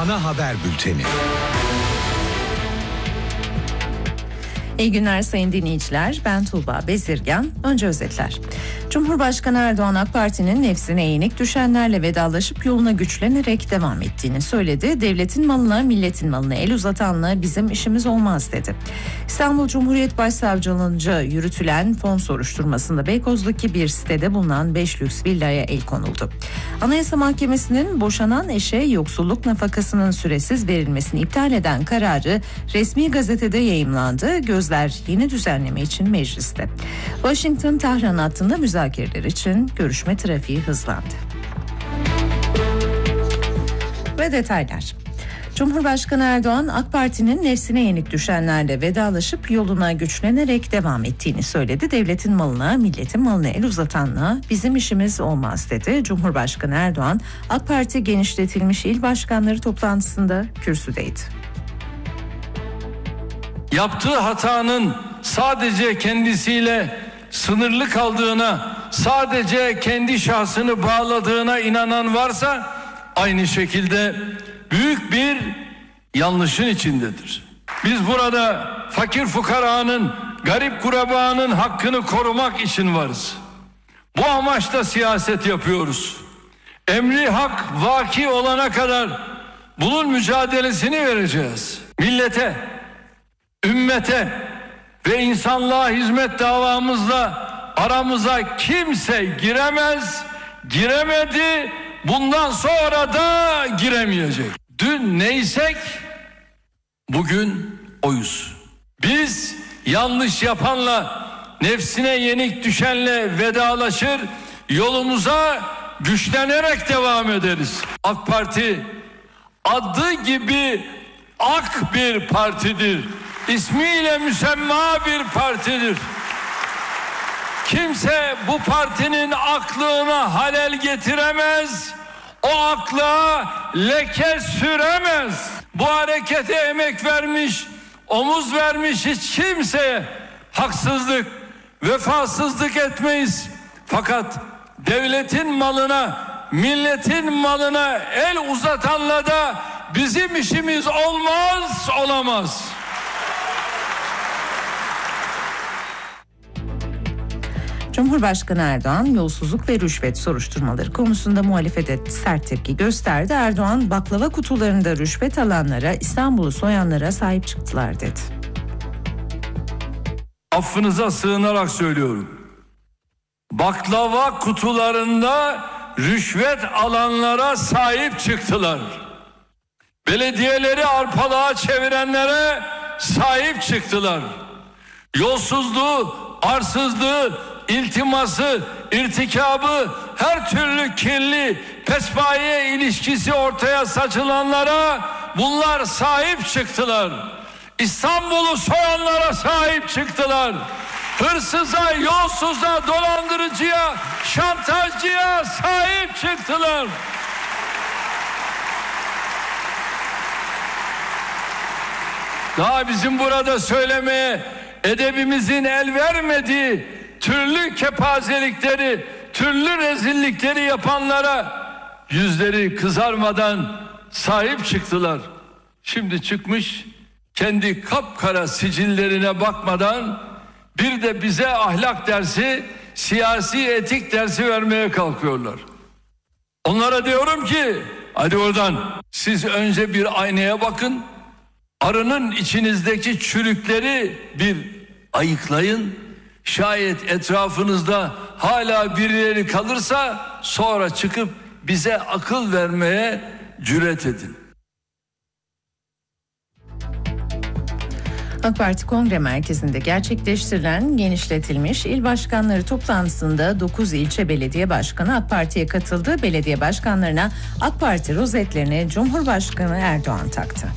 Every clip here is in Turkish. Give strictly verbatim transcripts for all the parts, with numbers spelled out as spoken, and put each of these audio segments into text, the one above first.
Ana Haber Bülteni. İyi günler sayın dinleyiciler. Ben Tuğba Bezirgan. Önce özetler. Cumhurbaşkanı Erdoğan AK Parti'nin nefsine yenik düşenlerle vedalaşıp yoluna güçlenerek devam ettiğini söyledi. Devletin malına, milletin malına el uzatanla bizim işimiz olmaz dedi. İstanbul Cumhuriyet Başsavcılığınca yürütülen fon soruşturmasında Beykoz'daki bir sitede bulunan beş lüks villaya el konuldu. Anayasa Mahkemesi'nin boşanan eşe yoksulluk nafakasının süresiz verilmesini iptal eden kararı resmi gazetede yayımlandı. Gözler yeni düzenleme için mecliste. Washington-Tahran hattında müzakereler için görüşme trafiği hızlandı. Ve detaylar. Cumhurbaşkanı Erdoğan AK Parti'nin nefsine yenik düşenlerle vedalaşıp yoluna güçlenerek devam ettiğini söyledi. Devletin malına, milletin malına el uzatanla bizim işimiz olmaz dedi. Cumhurbaşkanı Erdoğan AK Parti genişletilmiş il başkanları toplantısında kürsüdeydi. Yaptığı hatanın sadece kendisiyle sınırlı kaldığına, sadece kendi şahsını bağladığına inanan varsa aynı şekilde büyük bir yanlışın içindedir. Biz burada fakir fukaranın, garip kurabanın hakkını korumak için varız. Bu amaçla siyaset yapıyoruz. Emri hak vaki olana kadar bunun mücadelesini vereceğiz. Millete, ümmete ve insanlığa hizmet davamızla aramıza kimse giremez, giremedi, bundan sonra da giremeyecek. Dün neysek bugün oyuz. Biz yanlış yapanla, nefsine yenik düşenle vedalaşır, yolumuza güçlenerek devam ederiz. AK Parti adı gibi ak bir partidir. İsmiyle müsemma bir partidir. Kimse bu partinin aklına halel getiremez, o akla leke süremez. Bu harekete emek vermiş, omuz vermiş hiç kimseye haksızlık, vefasızlık etmeyiz. Fakat devletin malına, milletin malına el uzatanla da bizim işimiz olmaz, olamaz. Cumhurbaşkanı Erdoğan yolsuzluk ve rüşvet soruşturmaları konusunda muhalefete sert tepki gösterdi. Erdoğan baklava kutularında rüşvet alanlara, İstanbul'u soyanlara sahip çıktılar dedi. Affınıza sığınarak söylüyorum. Baklava kutularında rüşvet alanlara sahip çıktılar. Belediyeleri arpalığa çevirenlere sahip çıktılar. Yolsuzluğu, arsızlığı, iltiması, irtikabı, her türlü kirli pespaye ilişkisi ortaya saçılanlara bunlar sahip çıktılar. İstanbul'u soyanlara sahip çıktılar. Hırsıza, yolsuza, dolandırıcıya, şantajcıya sahip çıktılar. Daha bizim burada söylemeye edebimizin el vermediği türlü kepazelikleri, türlü rezillikleri yapanlara yüzleri kızarmadan sahip çıktılar. Şimdi çıkmış kendi kapkara sicillerine bakmadan bir de bize ahlak dersi, siyasi etik dersi vermeye kalkıyorlar. Onlara diyorum ki hadi oradan siz önce bir aynaya bakın. Arının içinizdeki çürükleri bir ayıklayın. Şayet etrafınızda hala birileri kalırsa sonra çıkıp bize akıl vermeye cüret edin. AK Parti Kongre Merkezi'nde gerçekleştirilen genişletilmiş il başkanları toplantısında dokuz ilçe belediye başkanı AK Parti'ye katıldı. Belediye başkanlarına AK Parti rozetlerini Cumhurbaşkanı Erdoğan taktı.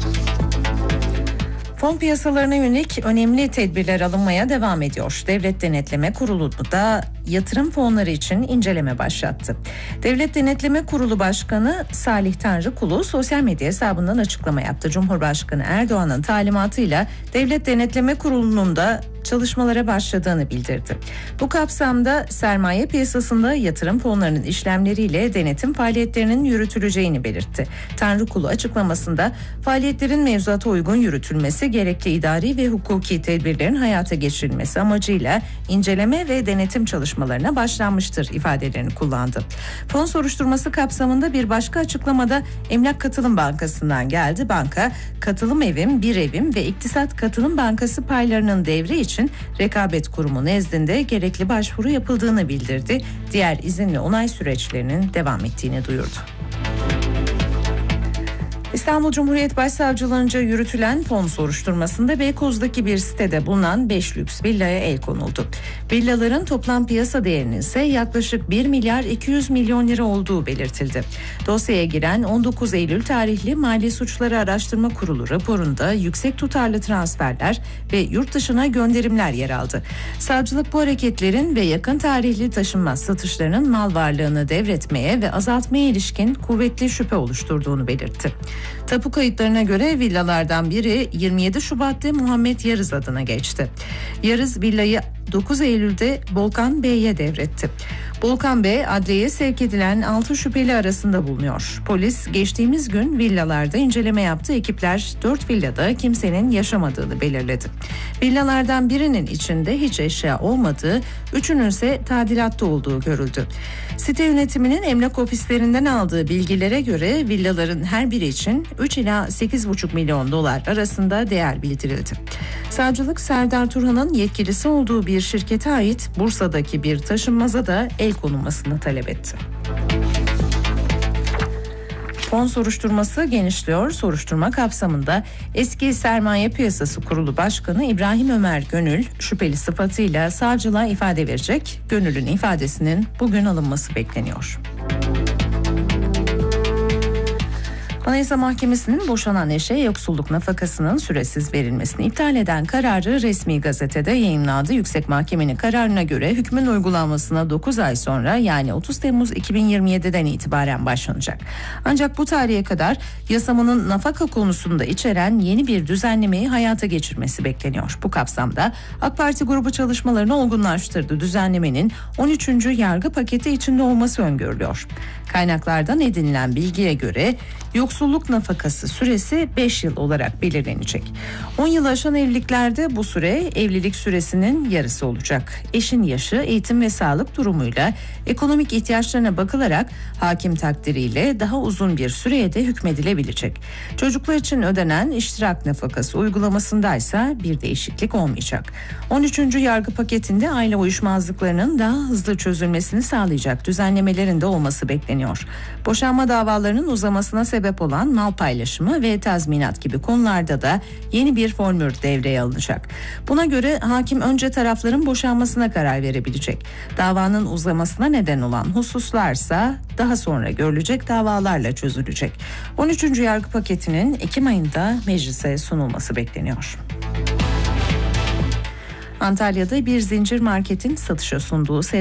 Fon piyasalarına yönelik önemli tedbirler alınmaya devam ediyor. Devlet Denetleme Kurulu da yatırım fonları için inceleme başlattı. Devlet Denetleme Kurulu Başkanı Salih Tanrıkulu sosyal medya hesabından açıklama yaptı. Cumhurbaşkanı Erdoğan'ın talimatıyla Devlet Denetleme Kurulu'nun da çalışmalara başladığını bildirdi. Bu kapsamda sermaye piyasasında yatırım fonlarının işlemleriyle denetim faaliyetlerinin yürütüleceğini belirtti. Tanrıkulu açıklamasında faaliyetlerin mevzuata uygun yürütülmesi, gerekli idari ve hukuki tedbirlerin hayata geçirilmesi amacıyla inceleme ve denetim çalışmalarına başlanmıştır ifadelerini kullandı. Fon soruşturması kapsamında bir başka açıklamada Emlak Katılım Bankası'ndan geldi. Banka, Katılım Evim, Bir Evim ve İktisat Katılım Bankası paylarının devri için Rekabet Kurumu nezdinde gerekli başvuru yapıldığını bildirdi. Diğer izin ve onay süreçlerinin devam ettiğini duyurdu. İstanbul Cumhuriyet Başsavcılığınca yürütülen fon soruşturmasında Beykoz'daki bir sitede bulunan beş lüks villaya el konuldu. Villaların toplam piyasa değerinin ise yaklaşık bir milyar iki yüz milyon lira olduğu belirtildi. Dosyaya giren on dokuz Eylül tarihli Mali Suçları Araştırma Kurulu raporunda yüksek tutarlı transferler ve yurt dışına gönderimler yer aldı. Savcılık bu hareketlerin ve yakın tarihli taşınmaz satışlarının mal varlığını devretmeye ve azaltmaya ilişkin kuvvetli şüphe oluşturduğunu belirtti. Tapu kayıtlarına göre villalardan biri yirmi yedi Şubat'ta Muhammed Yarız adına geçti. Yarız villayı dokuz Eylül'de Volkan Bey'e devretti. Volkan Bey adliyeye sevk edilen altı şüpheli arasında bulunuyor. Polis geçtiğimiz gün villalarda inceleme yaptı. Ekipler dört villada kimsenin yaşamadığını belirledi. Villalardan birinin içinde hiç eşya olmadığı, üçünün ise tadilatta olduğu görüldü. Site yönetiminin emlak ofislerinden aldığı bilgilere göre villaların her biri için üç ila sekiz buçuk milyon dolar arasında değer bildirildi. Savcılık Serdar Turhan'ın yetkilisi olduğu bir şirkete ait Bursa'daki bir taşınmaza da el konulmasını talep etti. Fon soruşturması genişliyor. Soruşturma kapsamında eski Sermaye Piyasası Kurulu Başkanı İbrahim Ömer Gönül şüpheli sıfatıyla savcılığa ifade verecek. Gönül'ün ifadesinin bugün alınması bekleniyor. Anayasa Mahkemesi'nin boşanan eşe yoksulluk nafakasının süresiz verilmesini iptal eden kararı resmi gazetede yayınlandı. Yüksek Mahkemenin kararına göre hükmün uygulanmasına dokuz ay sonra, yani otuz Temmuz iki bin yirmi yedi'den itibaren başlanacak. Ancak bu tarihe kadar yasamanın nafaka konusunda içeren yeni bir düzenlemeyi hayata geçirmesi bekleniyor. Bu kapsamda AK Parti grubu çalışmalarını olgunlaştırdı. Düzenlemenin on üçüncü yargı paketi içinde olması öngörülüyor. Kaynaklardan edinilen bilgiye göre yoksulluk nafakası süresi beş yıl olarak belirlenecek. on yıl aşan evliliklerde bu süre evlilik süresinin yarısı olacak. Eşin yaşı, eğitim ve sağlık durumuyla ekonomik ihtiyaçlarına bakılarak hakim takdiriyle daha uzun bir süreye de hükmedilebilecek. Çocuklar için ödenen iştirak nafakası uygulamasındaysa bir değişiklik olmayacak. on üçüncü yargı paketinde aile uyuşmazlıklarının daha hızlı çözülmesini sağlayacak düzenlemelerin de olması bekleniyor. Boşanma davalarının uzamasına sebep olan mal paylaşımı ve tazminat gibi konularda da yeni bir formül devreye alınacak. Buna göre hakim önce tarafların boşanmasına karar verebilecek. Davanın uzamasına neden olan hususlarsa daha sonra görülecek davalarla çözülecek. on üçüncü yargı paketinin Ekim ayında meclise sunulması bekleniyor. Antalya'da bir zincir marketin satışa sunduğu